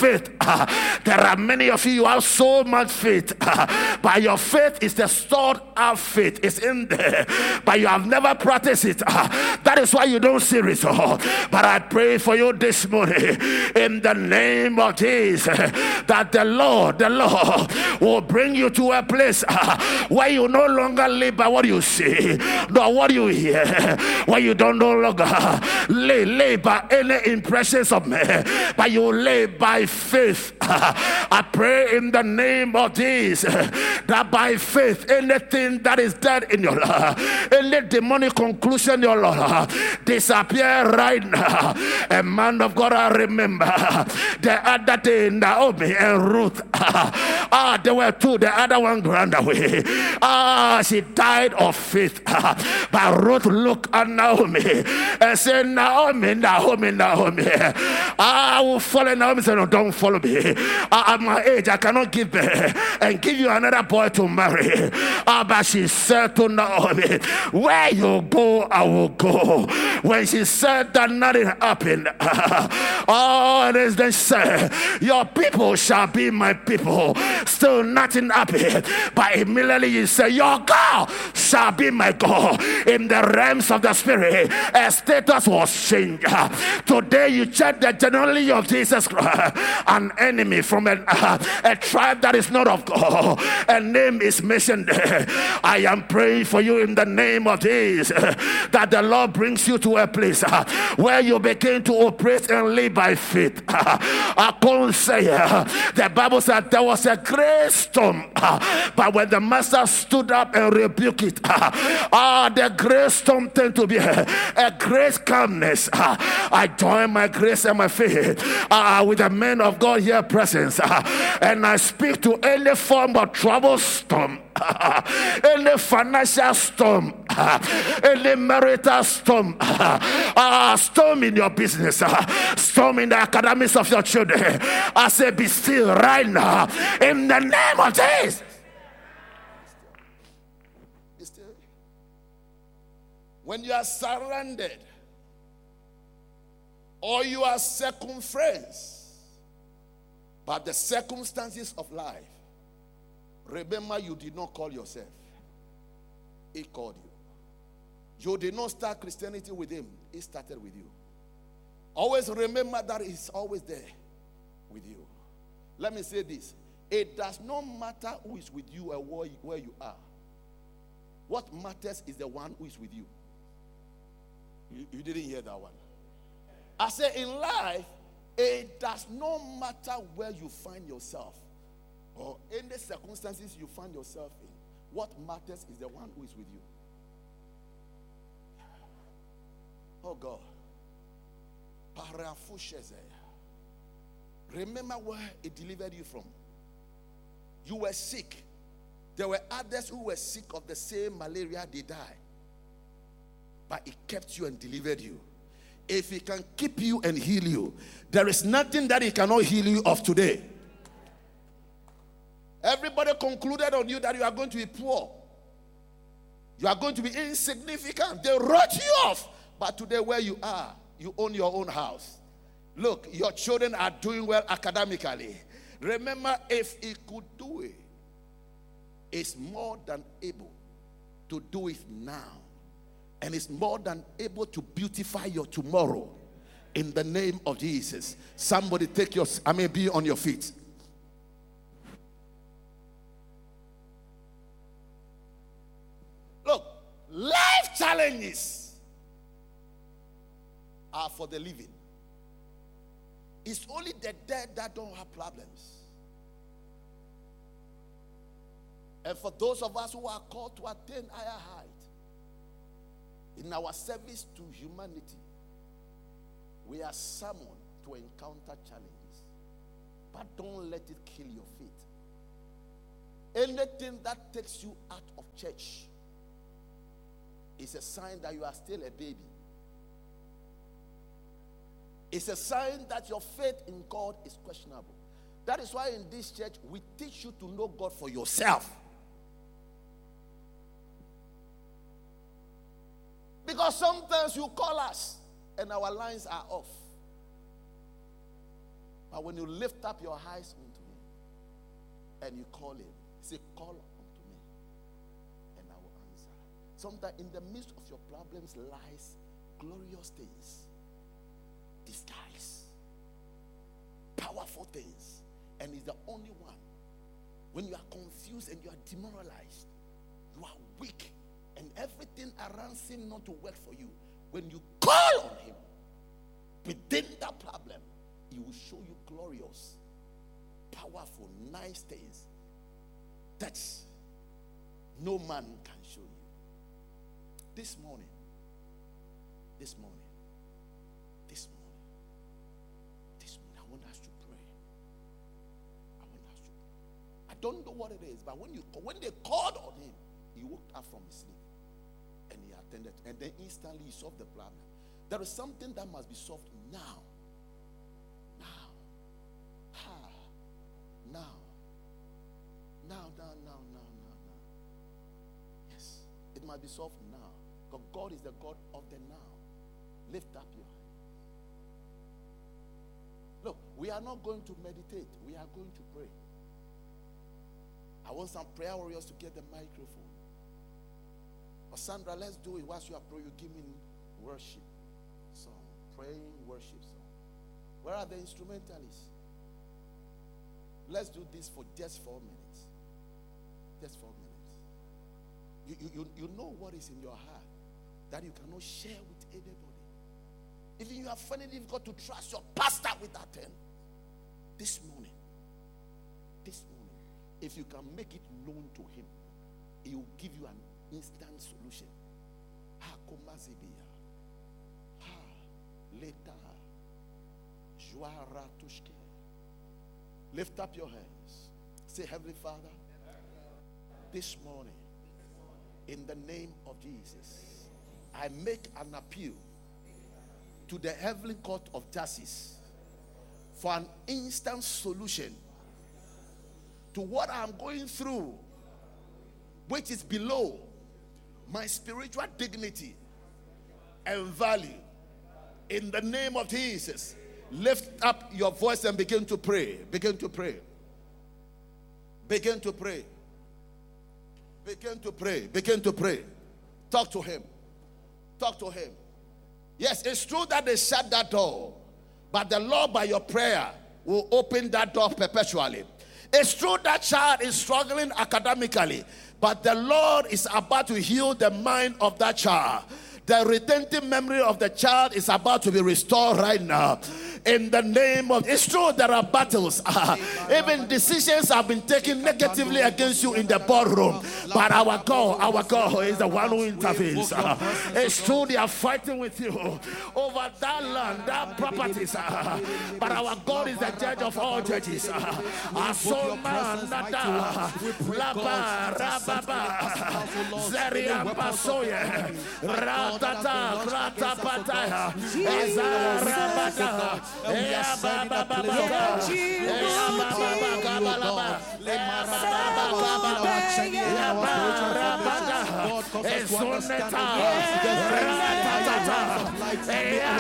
faith. There are many of you have so much faith, but your faith is the stored up faith. It's in there, but you have never practiced it. That is why you don't see result. But I pray for you this morning in the name of Jesus that the Lord will bring you to a place where you no longer live by what you see, nor what you hear, where you don't no longer live by any impressions of men, but you live by faith. I pray in the name of Jesus that by faith, anything that is dead in your life, any demonic conclusion in your life, disappear right now. A man of God, I remember the other day, Naomi and Ruth. There were two, the other one ran away. She died of faith. But Ruth looked at Naomi and said, Naomi. I will follow. Naomi said, no, don't follow me. At my age, I cannot give birth and give you another boy to marry. But she said to Naomi, where you go, I will go. When she said that, nothing happened. And as they said, your people shall be my people. Still nothing happened. But immediately you say, your God shall be my God. In the realms of the spirit, a status was changed. Today you check the genealogy of Jesus Christ, an enemy from a tribe that is not of God. A name is mentioned there. I am praying for you in the name of Jesus that the Lord brings you to a place where you begin to operate and live by faith. I can't say the Bible said there was a great storm, but when the master stood up and rebuked it, the great storm turned to be a great calmness. I join my grace and my faith with the men of God here present, and I speak to any form of trouble storm, any financial storm, any marital storm, storm in your business, storm in the academics of your children. I say, be still right now in the name of Jesus. Be still. When you are surrounded or you are circumferenced by the circumstances of life, remember, you did not call yourself. He called you. You did not start Christianity with him. He started with you. Always remember that he's always there with you. Let me say this. It does not matter who is with you or where you are. What matters is the one who is with you. You didn't hear that one. I say in life, it does not matter where you find yourself or any circumstances you find yourself in. What matters is the one who is with you. Oh God. Remember where it delivered you from. You were sick. There were others who were sick of the same malaria, they died. But it kept you and delivered you. If he can keep you and heal you, there is nothing that he cannot heal you of today. Everybody concluded on you that you are going to be poor. You are going to be insignificant. They wrote you off. But today where you are, you own your own house. Look, your children are doing well academically. Remember, if he could do it, it's more than able to do it now. And it's more than able to beautify your tomorrow. In the name of Jesus. Somebody take your, be on your feet. Look, life challenges are for the living. It's only the dead that don't have problems. And for those of us who are called to attain higher height in our service to humanity, we are summoned to encounter challenges. But don't let it kill your faith. Anything that takes you out of church is a sign that you are still a baby. It's a sign that your faith in God is questionable. That is why in this church, we teach you to know God for yourself. Because sometimes you call us and our lines are off. But when you lift up your eyes unto him and you call him, say, call unto me and I will answer. Sometimes in the midst of your problems lies glorious things, disguise, powerful things, and he's the only one. When you are confused and you are demoralized, you are weak, and everything around seems not to work for you, when you call on him within that problem, he will show you glorious, powerful, nice things that no man can show you. This morning, I want us to pray. I don't know what it is, but when they called on him, he woke up from his sleep and he attended, and then instantly he solved the problem. There is something that must be solved now. Yes, it must be solved now. Because God is the God of the now. Lift up your hand. Look, we are not going to meditate. We are going to pray. I want some prayer warriors to get the microphone. But Sandra, let's do it. Whilst you are praying, you give me worship song. Praying worship song. Where are the instrumentalists? Let's do this for just 4 minutes. Just 4 minutes. You know what is in your heart that you cannot share with anybody. Even you are finding it difficult to trust your pastor with that thing. This morning, if you can make it known to him, he will give you an instant solution. Lift up your hands. Say, Heavenly Father, this morning, in the name of Jesus, I make an appeal to the heavenly court of justice for an instant solution to what I'm going through, which is below my spiritual dignity and value. In the name of Jesus, lift up your voice and begin to pray. Begin to pray. Begin to pray. Begin to pray. Begin to pray. Talk to him. Talk to him. Yes, it's true that they shut that door, but the Lord, by your prayer, will open that door perpetually. It's true that child is struggling academically, but the Lord is about to heal the mind of that child. The retentive memory of the child is about to be restored right now. In the name of, it's true there are battles. Even decisions have been taken negatively against you in the boardroom. But our God is the one who intervenes. It's true they are fighting with you over that land, that properties. But our God is the judge of all judges. Asoma nada laba rababa zeria pasoye ratata ratapataya ezarabada.